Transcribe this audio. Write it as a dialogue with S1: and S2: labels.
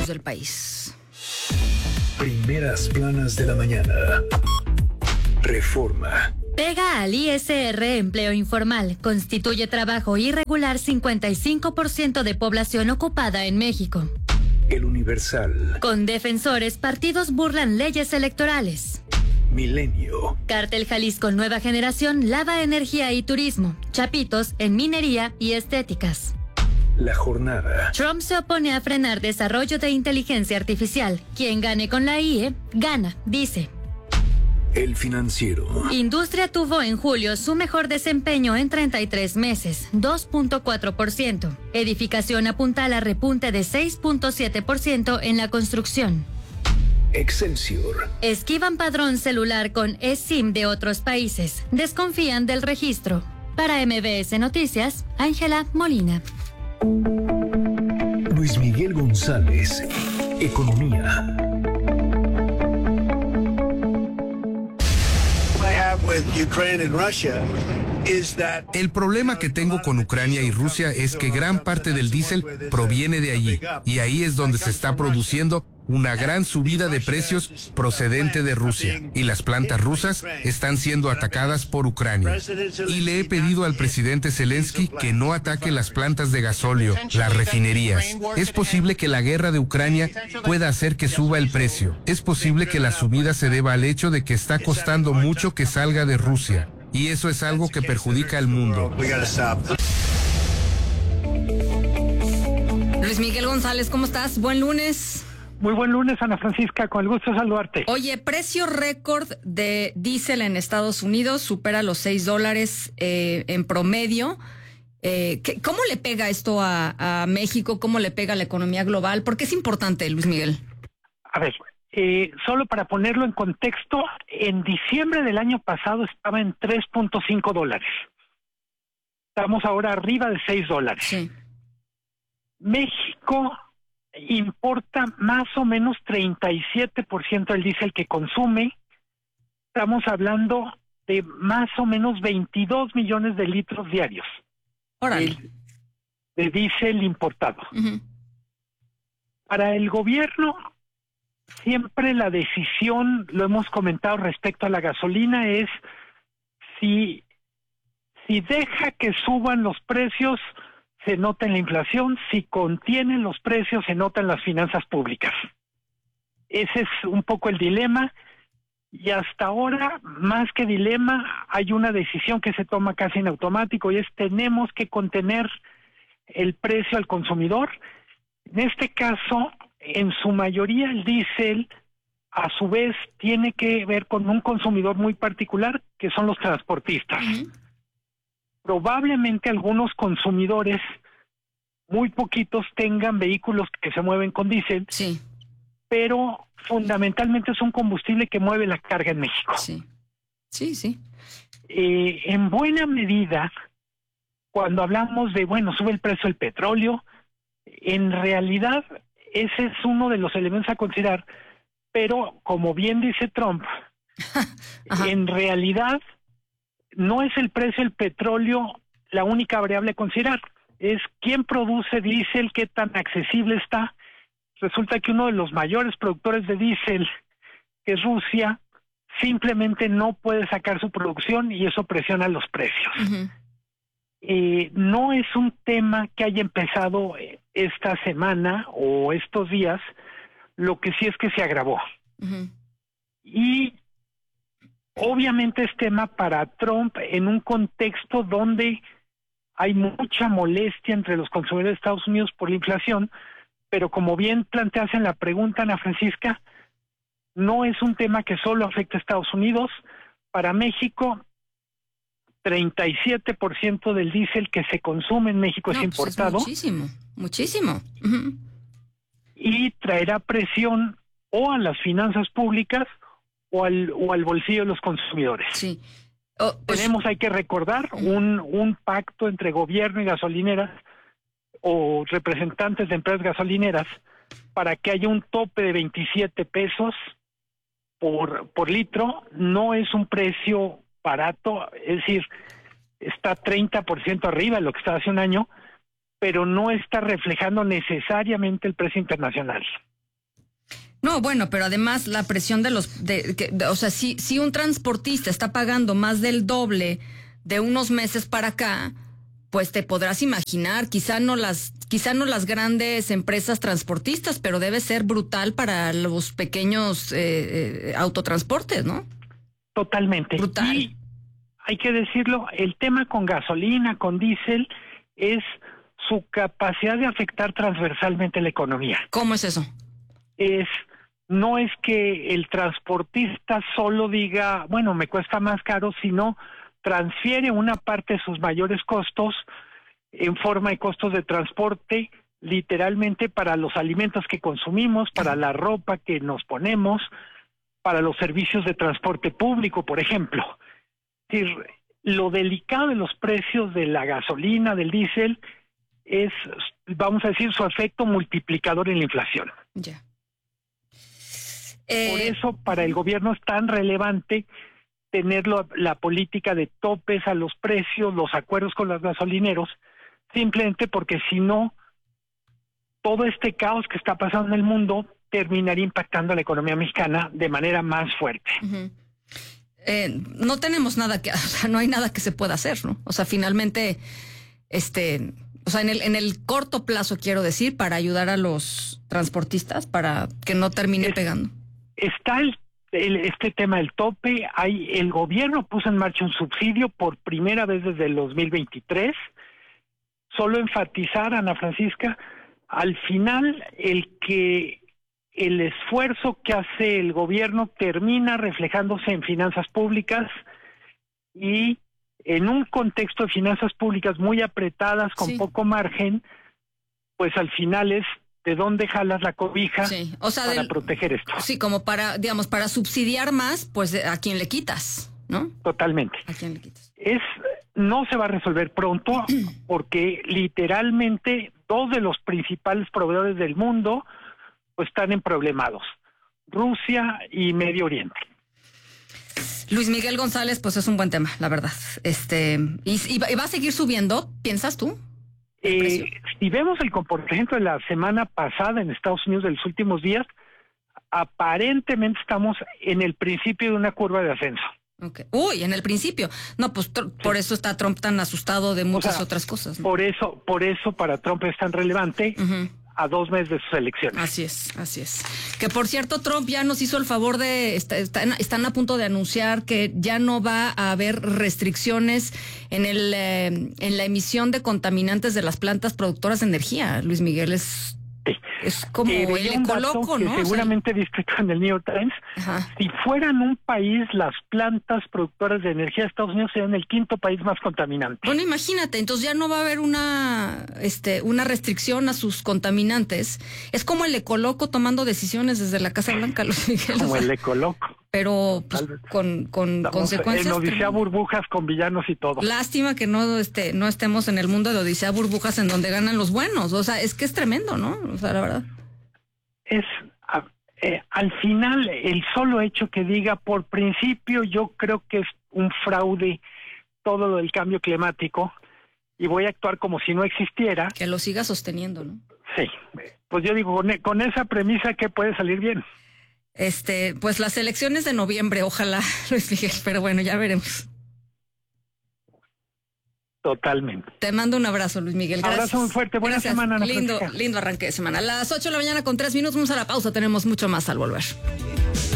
S1: del país.
S2: Primeras planas de la mañana. Reforma.
S3: Pega al ISR empleo informal. Constituye trabajo irregular 55% de población ocupada en México.
S2: El Universal.
S3: Con defensores, partidos burlan leyes electorales.
S2: Milenio.
S3: Cártel Jalisco Nueva Generación lava energía y turismo. Chapitos en minería y estéticas.
S2: La Jornada.
S3: Trump se opone a frenar desarrollo de inteligencia artificial. Quien gane con la IE, gana, dice.
S2: El Financiero.
S3: Industria tuvo en julio su mejor desempeño en 33 meses, 2.4%. Edificación apuntala repunte de 6.7% en la construcción.
S2: Excelsior.
S3: Esquivan padrón celular con eSIM de otros países. Desconfían del registro. Para MBS Noticias, Ángela Molina.
S2: Luis Miguel González. Economía.
S4: El problema que tengo con Ucrania y Rusia es que gran parte del diésel proviene de allí, y ahí es donde se está produciendo una gran subida de precios procedente de Rusia, y las plantas rusas están siendo atacadas por Ucrania. Y le he pedido al presidente Zelensky que no ataque las plantas de gasóleo, las refinerías. Es posible que la guerra de Ucrania pueda hacer que suba el precio. Es posible que la subida se deba al hecho de que está costando mucho que salga de Rusia, y eso es algo que perjudica al mundo.
S1: Luis Miguel González, ¿cómo estás? Buen lunes.
S5: Muy buen lunes, Ana Francisca, con el gusto de saludarte.
S1: Oye, precio récord de diésel en Estados Unidos, supera los $6 en promedio. ¿Cómo le pega esto a México? ¿Cómo le pega a la economía global? ¿Por qué es importante, Luis Miguel?
S5: A ver, solo para ponerlo en contexto, en diciembre del año pasado estaba en $3.5. Estamos ahora arriba de $6.
S1: Sí.
S5: México importa más o menos 37% del diésel que consume. Estamos hablando de más o menos 22 millones de litros diarios de diésel importado.
S1: Uh-huh.
S5: Para el gobierno, siempre la decisión, lo hemos comentado respecto a la gasolina, es si deja que suban los precios, se nota en la inflación; si contienen los precios, se nota en las finanzas públicas. Ese es un poco el dilema, y hasta ahora, más que dilema, hay una decisión que se toma casi en automático, y es: tenemos que contener el precio al consumidor. En este caso, en su mayoría, el diésel, a su vez, tiene que ver con un consumidor muy particular, que son los transportistas. Uh-huh. Probablemente algunos consumidores, muy poquitos, tengan vehículos que se mueven con diésel,
S1: sí,
S5: pero fundamentalmente es un combustible que mueve la carga en México.
S1: Sí, sí, sí.
S5: En buena medida, cuando hablamos de, sube el precio del petróleo, en realidad ese es uno de los elementos a considerar, pero como bien dice Trump, en realidad no es el precio del petróleo la única variable a considerar, es quién produce diésel, qué tan accesible está. Resulta que uno de los mayores productores de diésel, que es Rusia, simplemente no puede sacar su producción, y eso presiona los precios.
S1: Uh-huh.
S5: No es un tema que haya empezado esta semana o estos días, lo que sí es que se agravó.
S1: Uh-huh.
S5: Y obviamente es tema para Trump en un contexto donde hay mucha molestia entre los consumidores de Estados Unidos por la inflación, pero como bien planteas en la pregunta, Ana Francisca, no es un tema que solo afecta a Estados Unidos. Para México, 37% del diésel que se consume en México es importado.
S1: Pues es muchísimo. Uh-huh.
S5: Y traerá presión o a las finanzas públicas o al bolsillo de los consumidores.
S1: Sí.
S5: Hay que recordar, un pacto entre gobierno y gasolineras o representantes de empresas gasolineras para que haya un tope de 27 pesos por litro. No es un precio barato, es decir, está 30% arriba de lo que estaba hace un año, pero no está reflejando necesariamente el precio internacional.
S1: No, bueno, pero además la presión o sea, si un transportista está pagando más del doble de unos meses para acá, pues te podrás imaginar, quizá no las grandes empresas transportistas, pero debe ser brutal para los pequeños autotransportes, ¿no?
S5: Totalmente.
S1: Brutal.
S5: Y hay que decirlo, el tema con gasolina, con diésel, es su capacidad de afectar transversalmente la economía.
S1: ¿Cómo es eso?
S5: No es que el transportista solo diga, bueno, me cuesta más caro, sino transfiere una parte de sus mayores costos en forma de costos de transporte, literalmente para los alimentos que consumimos, para la ropa que nos ponemos, para los servicios de transporte público, por ejemplo. Es decir, lo delicado de los precios de la gasolina, del diésel, es, vamos a decir, su efecto multiplicador en la inflación.
S1: Ya.
S5: Por eso, para el gobierno es tan relevante tener la política de topes a los precios, los acuerdos con los gasolineros, simplemente porque si no, todo este caos que está pasando en el mundo terminaría impactando a la economía mexicana de manera más fuerte.
S1: Uh-huh. No tenemos nada o sea, no hay nada que se pueda hacer, ¿no? O sea, finalmente, o sea, en el corto plazo, quiero decir, para ayudar a los transportistas, para que no termine pegando.
S5: Está este tema del tope. El gobierno puso en marcha un subsidio por primera vez desde el 2023. Solo enfatizar, Ana Francisca, al final el esfuerzo que hace el gobierno termina reflejándose en finanzas públicas, y en un contexto de finanzas públicas muy apretadas, con poco margen, pues al final es de dónde jalas la cobija,
S1: o sea,
S5: para proteger esto.
S1: Sí, como para subsidiar más, pues a quién le quitas, ¿no?
S5: Totalmente.
S1: ¿A quién le quitas?
S5: No se va a resolver pronto, porque literalmente 2 de los principales proveedores del mundo pues están emproblemados: Rusia y Medio Oriente.
S1: Luis Miguel González, pues es un buen tema, la verdad. ¿Y va a seguir subiendo, piensas tú?
S5: Si vemos el comportamiento de la semana pasada en Estados Unidos de los últimos días, aparentemente estamos en el principio de una curva de ascenso.
S1: Okay. Uy, en el principio. No, pues por eso está Trump tan asustado de muchas otras cosas, ¿no?
S5: Por eso para Trump es tan relevante. Uh-huh. A 2 meses de sus elecciones.
S1: Así es. Que por cierto, Trump ya nos hizo el favor de, están a punto de anunciar que ya no va a haber restricciones en la emisión de contaminantes de las plantas productoras de energía. Luis Miguel, es como el ecoloco, ¿no?
S5: Seguramente viste en el New York Times. Ajá. Si fueran un país, las plantas productoras de energía de Estados Unidos serían el 5º país más contaminante.
S1: Bueno, imagínate, entonces ya no va a haber una restricción a sus contaminantes. Es como el ecoloco tomando decisiones desde la Casa Blanca, Luis Miguel.
S5: Como el ecoloco.
S1: Pero pues, con consecuencias.
S5: En Odisea Burbujas, con villanos y todo.
S1: Lástima que no estemos en el mundo de Odisea Burbujas, en donde ganan los buenos. O sea, es que es tremendo, ¿no? O sea, la verdad.
S5: Al final, el solo hecho que diga, por principio, yo creo que es un fraude todo lo del cambio climático, y voy a actuar como si no existiera.
S1: Que lo siga sosteniendo, ¿no?
S5: Sí. Pues yo digo, con esa premisa, ¿qué puede salir bien?
S1: Pues las elecciones de noviembre, ojalá, Luis Miguel, pero bueno, ya veremos.
S5: Totalmente.
S1: Te mando un abrazo, Luis Miguel. Gracias.
S5: Abrazo muy fuerte. Buena semana, Ana
S1: Lindo arranque de semana. A las 8 de la mañana con 3 minutos, vamos a la pausa. Tenemos mucho más al volver.